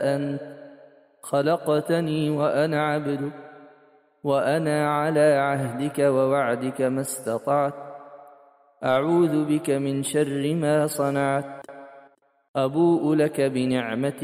أنت خلقتني وأنا عبدك، وأنا على عهدك ووعدك ما استطعت. أعوذ بك من شر ما صنعت. أبوء لك بنعمتك